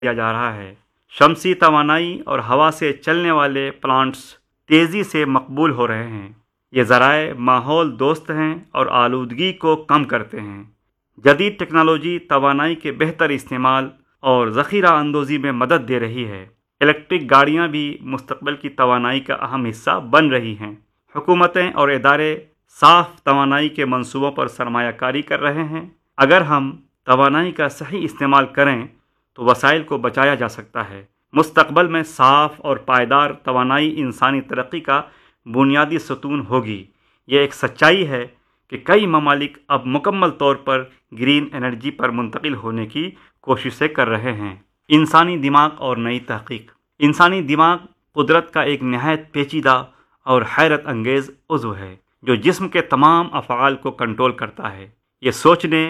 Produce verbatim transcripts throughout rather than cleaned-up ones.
دیا جا رہا ہے۔ شمسی توانائی اور ہوا سے چلنے والے پلانٹس تیزی سے مقبول ہو رہے ہیں۔ یہ ذرائع ماحول دوست ہیں اور آلودگی کو کم کرتے ہیں۔ جدید ٹیکنالوجی توانائی کے بہتر استعمال اور ذخیرہ اندوزی میں مدد دے رہی ہے۔ الیکٹرک گاڑیاں بھی مستقبل کی توانائی کا اہم حصہ بن رہی ہیں۔ حکومتیں اور ادارے صاف توانائی کے منصوبوں پر سرمایہ کاری کر رہے ہیں۔ اگر ہم توانائی کا صحیح استعمال کریں تو وسائل کو بچایا جا سکتا ہے۔ مستقبل میں صاف اور پائیدار توانائی انسانی ترقی کا بنیادی ستون ہوگی۔ یہ ایک سچائی ہے کہ کئی ممالک اب مکمل طور پر گرین انرجی پر منتقل ہونے کی کوششیں کر رہے ہیں۔ انسانی دماغ اور نئی تحقیق۔ انسانی دماغ قدرت کا ایک نہایت پیچیدہ اور حیرت انگیز عضو ہے جو جسم کے تمام افعال کو کنٹرول کرتا ہے۔ یہ سوچنے،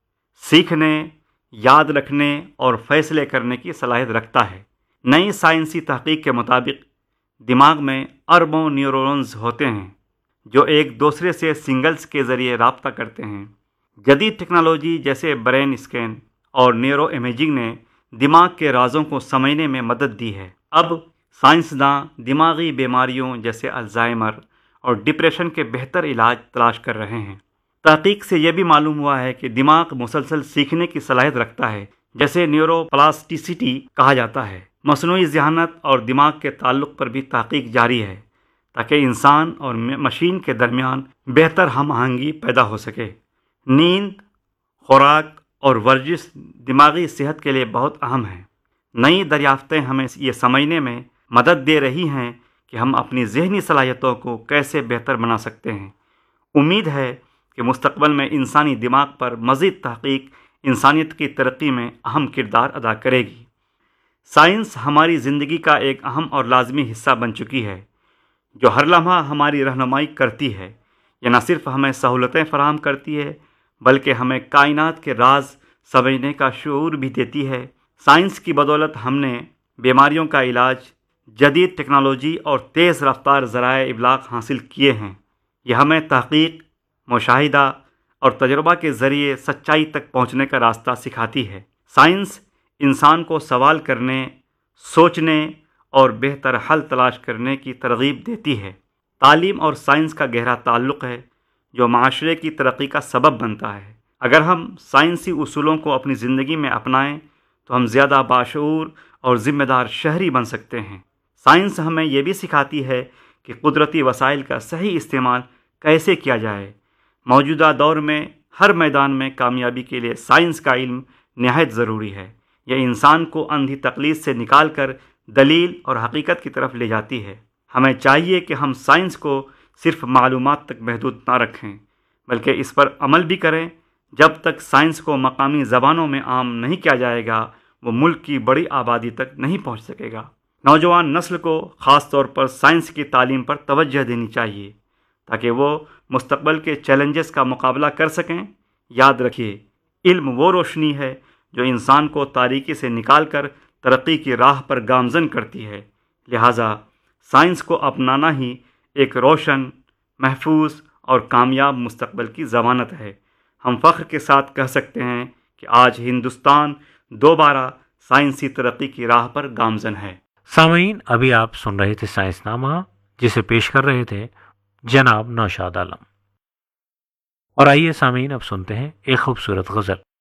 سیکھنے، یاد رکھنے اور فیصلے کرنے کی صلاحیت رکھتا ہے۔ نئی سائنسی تحقیق کے مطابق دماغ میں اربوں نیورونز ہوتے ہیں جو ایک دوسرے سے سگنلز کے ذریعے رابطہ کرتے ہیں۔ جدید ٹیکنالوجی جیسے برین اسکین اور نیورو امیجنگ نے دماغ کے رازوں کو سمجھنے میں مدد دی ہے۔ اب سائنسداں دماغی بیماریوں جیسے الزائمر اور ڈپریشن کے بہتر علاج تلاش کر رہے ہیں۔ تحقیق سے یہ بھی معلوم ہوا ہے کہ دماغ مسلسل سیکھنے کی صلاحیت رکھتا ہے، جسے نیورو پلاسٹیسٹی کہا جاتا ہے۔ مصنوعی ذہانت اور دماغ کے تعلق پر بھی تحقیق جاری ہے تاکہ انسان اور مشین کے درمیان بہتر ہم آہنگی پیدا ہو سکے۔ نیند، خوراک اور ورزش دماغی صحت کے لیے بہت اہم ہیں۔ نئی دریافتیں ہمیں یہ سمجھنے میں مدد دے رہی ہیں کہ ہم اپنی ذہنی صلاحیتوں کو کیسے بہتر بنا سکتے ہیں۔ امید ہے کہ مستقبل میں انسانی دماغ پر مزید تحقیق انسانیت کی ترقی میں اہم کردار ادا کرے گی۔ سائنس ہماری زندگی کا ایک اہم اور لازمی حصہ بن چکی ہے جو ہر لمحہ ہماری رہنمائی کرتی ہے۔ یہ نہ صرف ہمیں سہولتیں فراہم کرتی ہے بلکہ ہمیں کائنات کے راز سمجھنے کا شعور بھی دیتی ہے۔ سائنس کی بدولت ہم نے بیماریوں کا علاج، جدید ٹیکنالوجی اور تیز رفتار ذرائع ابلاغ حاصل کیے ہیں۔ یہ ہمیں تحقیق، مشاہدہ اور تجربہ کے ذریعے سچائی تک پہنچنے کا راستہ سکھاتی ہے۔ سائنس انسان کو سوال کرنے، سوچنے اور بہتر حل تلاش کرنے کی ترغیب دیتی ہے۔ تعلیم اور سائنس کا گہرا تعلق ہے جو معاشرے کی ترقی کا سبب بنتا ہے۔ اگر ہم سائنسی اصولوں کو اپنی زندگی میں اپنائیں تو ہم زیادہ باشعور اور ذمہ دار شہری بن سکتے ہیں۔ سائنس ہمیں یہ بھی سکھاتی ہے کہ قدرتی وسائل کا صحیح استعمال کیسے کیا جائے۔ موجودہ دور میں ہر میدان میں کامیابی کے لیے سائنس کا علم نہایت ضروری ہے۔ یہ انسان کو اندھی تقلید سے نکال کر دلیل اور حقیقت کی طرف لے جاتی ہے۔ ہمیں چاہیے کہ ہم سائنس کو صرف معلومات تک محدود نہ رکھیں بلکہ اس پر عمل بھی کریں۔ جب تک سائنس کو مقامی زبانوں میں عام نہیں کیا جائے گا وہ ملک کی بڑی آبادی تک نہیں پہنچ سکے گا۔ نوجوان نسل کو خاص طور پر سائنس کی تعلیم پر توجہ دینی چاہیے تاکہ وہ مستقبل کے چیلنجز کا مقابلہ کر سکیں۔ یاد رکھیے، علم وہ روشنی ہے جو انسان کو تاریکی سے نکال کر ترقی کی راہ پر گامزن کرتی ہے۔ لہٰذا سائنس کو اپنانا ہی ایک روشن، محفوظ اور کامیاب مستقبل کی ضمانت ہے۔ ہم فخر کے ساتھ کہہ سکتے ہیں کہ آج ہندوستان دوبارہ سائنسی ترقی کی راہ پر گامزن ہے۔ سامعین، ابھی آپ سن رہے تھے سائنس نامہ جسے پیش کر رہے تھے جناب نوشاد عالم۔ اور آئیے سامعین اب سنتے ہیں ایک خوبصورت غزل۔